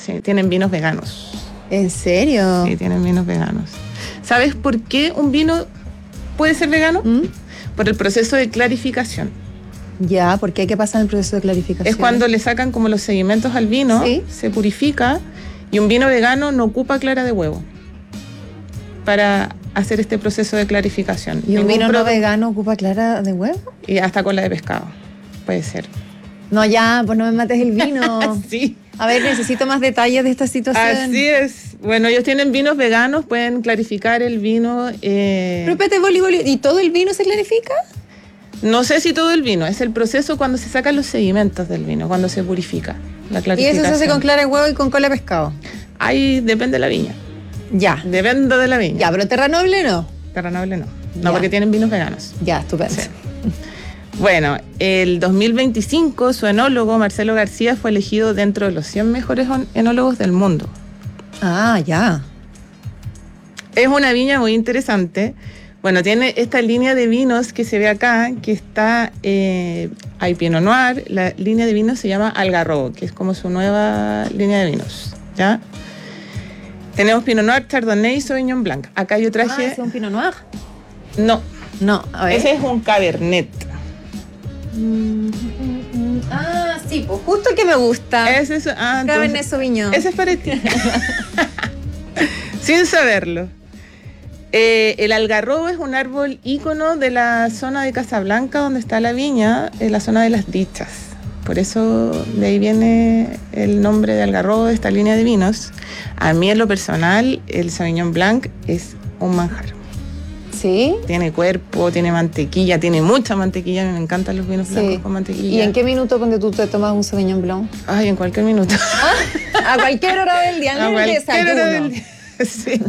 Sí, tienen vinos veganos. ¿En serio? Sí, tienen vinos veganos. ¿Sabes por qué un vino puede ser vegano? Por el proceso de clarificación. Ya, ¿por qué? ¿Qué pasa en el proceso de clarificación? Es cuando le sacan como los sedimentos al vino, ¿Sí? Se purifica, y un vino vegano no ocupa clara de huevo para hacer este proceso de clarificación. ¿Y un vino no vegano ocupa clara de huevo? Y hasta cola de pescado, puede ser. No, ya, pues no me mates el vino. Sí. A ver, necesito más detalles de esta situación. Así es. Bueno, ellos tienen vinos veganos, pueden clarificar el vino. Pero espérate, boli, ¿y todo el vino se clarifica? No sé si todo el vino, es el proceso cuando se sacan los sedimentos del vino, cuando se purifica la ¿Y clarificación. eso se hace con clara de huevo y con cola de pescado? Ahí depende de la viña. Ya. Depende de la viña. Ya, pero Terranoble no. Terranoble no. Ya. No, porque tienen vinos veganos. Ya, estupendo. Sí. Bueno, el 2025 su enólogo Marcelo García fue elegido dentro de los 100 mejores enólogos del mundo. Ah, ya. Es una viña muy interesante. Bueno, tiene esta línea de vinos que se ve acá, que está, hay Pinot Noir, la línea de vinos se llama Algarrobo, que es como su nueva línea de vinos, ¿ya? Tenemos Pinot Noir, Chardonnay y Sauvignon Blanc. Acá yo traje... ¿Es un Pinot Noir? No, a ver. ese es un Cabernet. Ah, sí, pues justo el que me gusta. Ese es... Cabernet Sauvignon. Ese es para ti. Sin saberlo. El algarrobo es un árbol ícono de la zona de Casablanca, donde está la viña, en la zona de las dichas. Por eso de ahí viene el nombre de algarrobo de esta línea de vinos. A mí en lo personal, el Sauvignon Blanc es un manjar. ¿Sí? Tiene cuerpo, tiene mantequilla, tiene mucha mantequilla. A mí me encantan los vinos blancos con mantequilla. ¿Y en qué minuto cuando tú te tomas un Sauvignon Blanc? Ay, en cualquier minuto. A cualquier hora del día, A cualquier hora del día. Sí.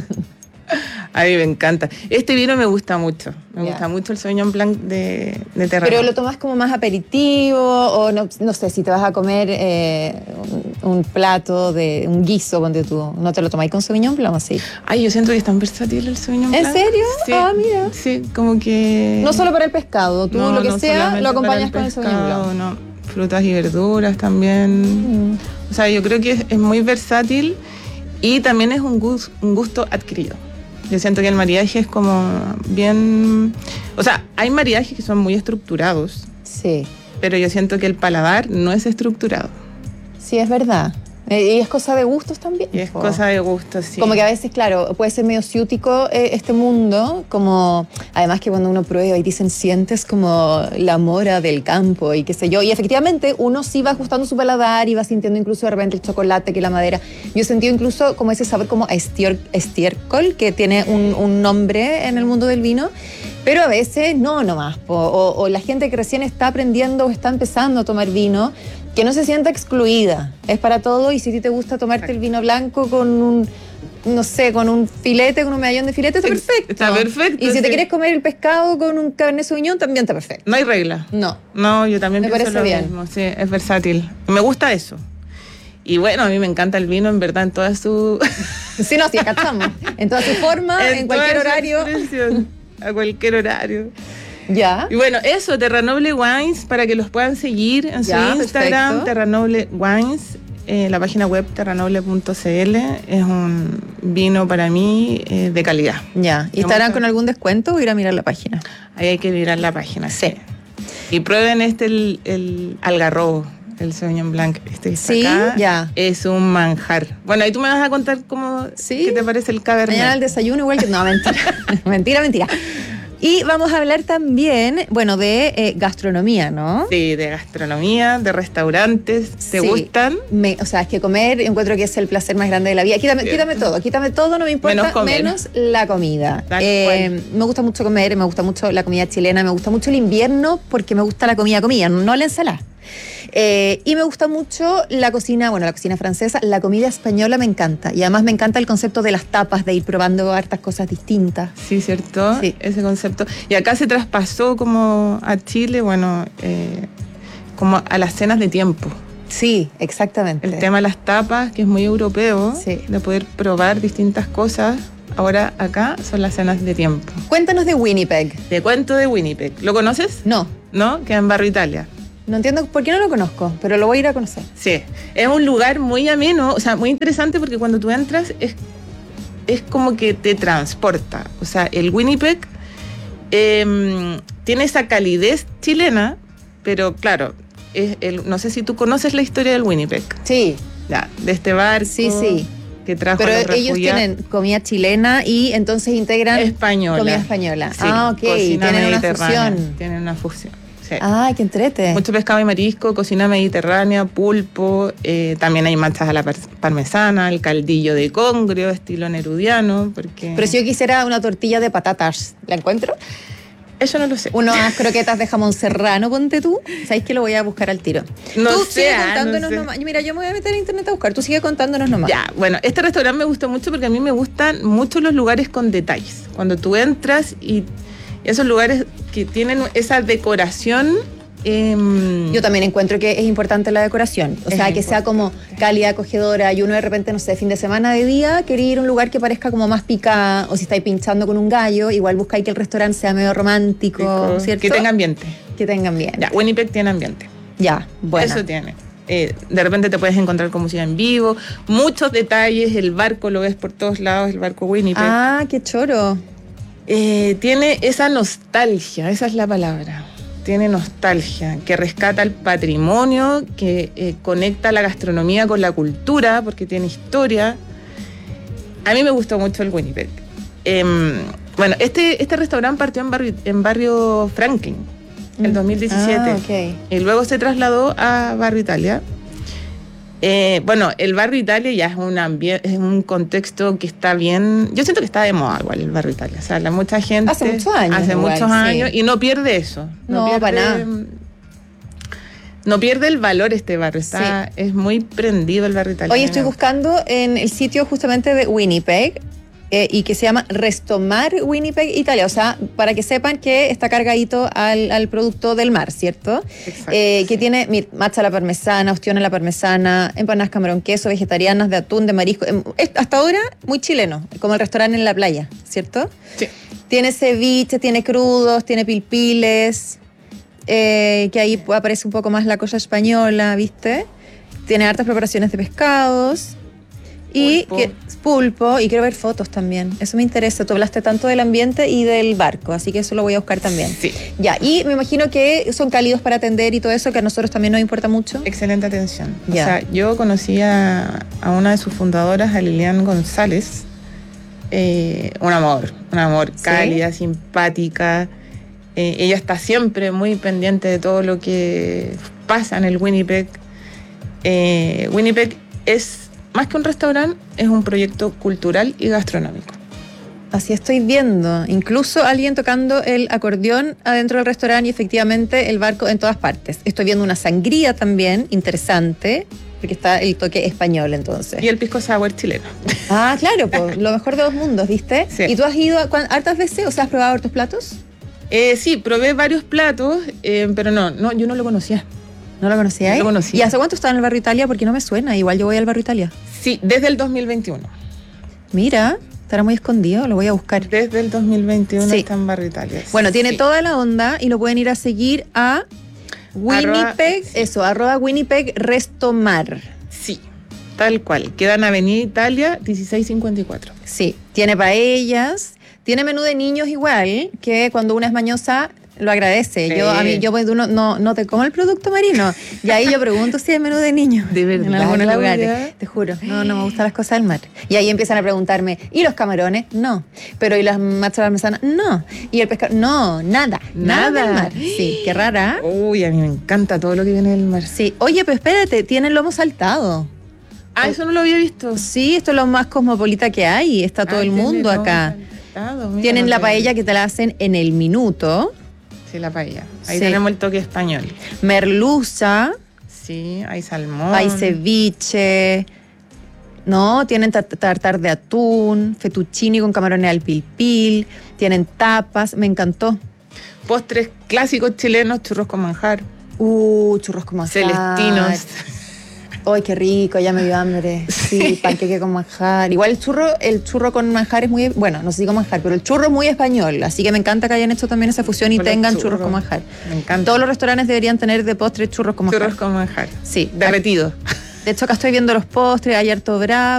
A mí me encanta. Este vino me gusta mucho. Me gusta mucho el Sauvignon Blanc de Terranova. ¿Pero lo tomas como más aperitivo? O no sé, si te vas a comer un plato de un guiso, ponte tú, ¿no te lo tomáis con Sauvignon Blanc así? Ay, yo siento que es tan versátil el Sauvignon Blanc. ¿En serio? Sí. Ah, mira. Sí, como que... No solo para el pescado, tú lo que sea, lo acompañas con el Sauvignon Blanc. No, frutas y verduras también. O sea, yo creo que es muy versátil y también es un gusto adquirido. Yo siento que el maridaje es como bien... O sea, hay maridajes que son muy estructurados. Sí. Pero yo siento que el paladar no es estructurado. Sí, es verdad. Y es cosa de gustos también. Y es cosa de gustos, sí. Como que a veces, claro, puede ser medio ciútico este mundo, como además que cuando uno prueba y dicen sientes como la mora del campo y qué sé yo. Y efectivamente uno sí va ajustando su paladar y va sintiendo incluso de repente el chocolate, que la madera. Yo he sentido incluso como ese sabor como a estiércol, que tiene un nombre en el mundo del vino. Pero a veces no nomás, o la gente que recién está aprendiendo o está empezando a tomar vino, que no se sienta excluida. Es para todo, y si a ti te gusta tomarte el vino blanco con un, no sé, con un filete, con un medallón de filete, está perfecto. Está perfecto. Y si te quieres comer el pescado con un Cabernet Sauvignon, también está perfecto. No hay regla. No, yo también me pienso parece lo bien. mismo. Sí, es versátil. Me gusta eso. Y bueno, a mí me encanta el vino, en verdad, en toda su... Sí, no, sí, cachamos. En toda su forma, en cualquier horario. A cualquier horario. Ya. Y bueno, eso, Terranoble Wines, para que los puedan seguir en su Instagram, perfecto. Terranoble Wines, la página web terranoble.cl. Es un vino para mí de calidad. Ya. ¿Y estarán con algún descuento o ir a mirar la página? Ahí hay que mirar la página, sí. Y prueben el algarrobo, el Sauvignon Blanc. Este que está acá, ya. Es un manjar. Bueno, ahí tú me vas a contar qué te parece el Cabernet. Mañana al desayuno igual que... No, mentira. mentira. Y vamos a hablar también, bueno, de gastronomía, ¿no? Sí, de gastronomía, de restaurantes. ¿Te gustan? O sea, es que comer, encuentro que es el placer más grande de la vida. Quítame todo, no me importa, menos la comida. Me gusta mucho comer, me gusta mucho la comida chilena, me gusta mucho el invierno porque me gusta la comida, no la ensalada. Y me gusta mucho la cocina francesa, la comida española me encanta. Y además me encanta el concepto de las tapas, de ir probando hartas cosas distintas. Sí, ¿cierto? Sí. Ese concepto. Y acá se traspasó como a Chile, como a las cenas de tiempo. Sí, exactamente. El tema de las tapas, que es muy europeo, de poder probar distintas cosas. Ahora acá son las cenas de tiempo. Cuéntanos de Winnipeg. Te cuento de Winnipeg. ¿Lo conoces? No. ¿No? Queda en Barrio Italia. No entiendo por qué no lo conozco, pero lo voy a ir a conocer. Sí, es un lugar muy ameno, o sea, muy interesante porque cuando tú entras es como que te transporta. O sea, el Winnipeg tiene esa calidez chilena, pero claro, no sé si tú conoces la historia del Winnipeg. Sí. Ya, de este barco. Sí. Que trajo pero a los ellos tienen comida chilena y entonces integran comida española. Sí, ok, tienen una fusión. Tienen una fusión. Sí. Ay, qué entrete. Mucho pescado y marisco, cocina mediterránea, pulpo, también hay manchas a la parmesana, el caldillo de congrio, estilo nerudiano. Pero si yo quisiera una tortilla de patatas, ¿la encuentro? Eso no lo sé. Unas croquetas de jamón serrano, ponte tú. ¿Sabes que lo voy a buscar al tiro? No tú sé, sigue contándonos no sé. nomás. Mira, yo me voy a meter a internet a buscar. Tú sigue contándonos nomás. Ya, bueno, este restaurante me gustó mucho porque a mí me gustan mucho los lugares con detalles. Cuando tú entras y esos lugares que tienen esa decoración. Yo también encuentro que es importante la decoración. O sea, que sea como cálida, acogedora. Y uno de repente, no sé, fin de semana, de día, quiere ir a un lugar que parezca como más picada. O si estáis pinchando con un gallo, igual buscáis que el restaurante sea medio romántico, ¿cierto? Que tenga ambiente. Que tenga ambiente. Ya, Winnipeg tiene ambiente. Ya, bueno. Eso tiene. De repente te puedes encontrar con música en vivo, muchos detalles, el barco lo ves por todos lados, el barco Winnipeg. Ah, qué choro. Tiene esa nostalgia, esa es la palabra. Tiene nostalgia, que rescata el patrimonio, que conecta la gastronomía con la cultura, porque tiene historia. A mí me gustó mucho el Winnipeg. Bueno, este restaurante partió en barrio Franklin, el 2017. Okay. Y luego se trasladó a Barrio Italia. Bueno, el Barrio Italia ya es un contexto que está bien. Yo siento que está de moda igual el Barrio Italia. O sea, mucha gente. Hace muchos años. Hace igual, muchos años sí. y no pierde eso. No, pierde, para nada. No pierde el valor este barrio. Es muy prendido el Barrio Italia. Hoy estoy buscando en el sitio justamente de Winnipeg. Y que se llama Restomar Winnipeg Italia, o sea, para que sepan que está cargadito al producto del mar, ¿cierto? Exacto. Que tiene matcha a la parmesana, ostión a la parmesana, empanadas camarón queso, vegetarianas de atún, de marisco. Hasta ahora muy chileno, como el restaurante en la playa, ¿cierto? Sí. Tiene ceviche, tiene crudos, tiene pilpiles, que ahí aparece un poco más la cosa española, ¿viste? Tiene hartas preparaciones de pescados. Y pulpo, y quiero ver fotos también. Eso me interesa. Tú hablaste tanto del ambiente y del barco, así que eso lo voy a buscar también. Sí. Ya, y me imagino que son cálidos para atender y todo eso, que a nosotros también nos importa mucho. Excelente atención. Ya. O sea, yo conocí a una de sus fundadoras, a Lilian González. Un amor, ¿Sí? cálida, simpática. Ella está siempre muy pendiente de todo lo que pasa en el Winnipeg. Winnipeg es más que un restaurante, es un proyecto cultural y gastronómico. Así estoy viendo. Incluso alguien tocando el acordeón adentro del restaurante y efectivamente el barco en todas partes. Estoy viendo una sangría también, interesante, porque está el toque español entonces. Y el pisco sour chileno. Ah, claro, pues lo mejor de dos mundos, ¿viste? Sí. ¿Y tú has ido hartas veces? O sea, ¿has probado hartos platos? Sí, probé varios platos, pero no, yo no lo conocía. ¿No lo conocías? No lo conocía. ¿Y hace cuánto está en el Barrio Italia? Porque no me suena. Igual yo voy al Barrio Italia. Sí, desde el 2021. Mira, estará muy escondido, lo voy a buscar. Desde el 2021 Sí. está en Barrio Italia. Bueno, tiene Sí. toda la onda y lo pueden ir a seguir a Winnipeg, @Winnipeg Restomar. Sí, tal cual. Queda en Avenida Italia 1654. Sí, tiene paellas, tiene menú de niños igual, que cuando una es mañosa lo agradece. Sí. Yo pues uno no te como el producto marino. Y ahí yo pregunto si hay menú de niños. ¿De verdad, En algunos Claudia? lugares. Te juro, no me gustan las cosas del mar. Y ahí empiezan a preguntarme, ¿y los camarones? No. ¿Pero y las machas parmesanas? No. ¿Y el pescado? No, nada. Nada del mar. Sí, qué rara. Uy, a mí me encanta todo lo que viene del mar. Sí. Oye, pero espérate, tienen lomo saltado. Ah, eso no lo había visto. Sí, esto es lo más cosmopolita que hay. Está todo el mundo acá. Tienen la paella que te la hacen en el minuto. Sí, la paella. Ahí Sí. tenemos el toque español. Merluza, Sí, hay salmón. hay ceviche, ¿no? Tienen tartar de atún, fettuccini con camarones al pilpil, tienen tapas, me encantó. Postres clásicos chilenos, churros con manjar, Churros con manjar. celestinos. ¡Ay, qué rico! Ya me dio hambre. Sí, panqueque con manjar. Igual el churro con manjar es muy... Bueno, no sé si con manjar, pero el churro es muy español. Así que me encanta que hayan hecho también esa fusión y Con los tengan churros. churros con manjar. Me encanta. Todos los restaurantes deberían tener de postre churros con manjar. Churros con manjar. Sí. Derretido. De hecho, acá estoy viendo los postres. Hay harto bravo.